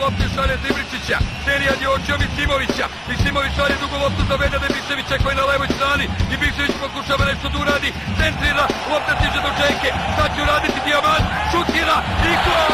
lopte šalje za Ibričića. Derijan je očio Misimovića. Misimović šalje dugu loptu za Venjada Ibiševića koji je na levoj strani. Ibišević pokušava nešto da uradi. Centrira, lopta stiže do Dženke. Sad će uraditi Dijamant. Šutira i gol!